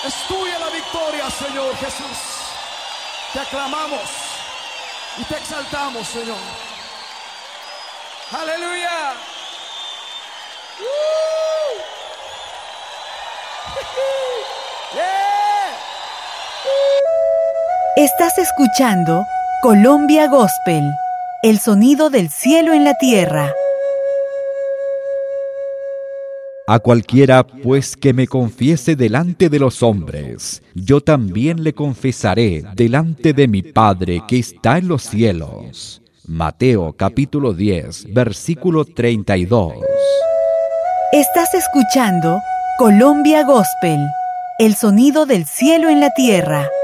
Es tuya la victoria, Señor Jesús. Te aclamamos y te exaltamos, Señor. Aleluya. Yeah. Estás escuchando Colombia Gospel, el sonido del cielo en la tierra. A cualquiera, pues, que me confiese delante de los hombres, yo también le confesaré delante de mi Padre que está en los cielos. Mateo capítulo 10, versículo 32. Estás escuchando Colombia Gospel, el sonido del cielo en la tierra.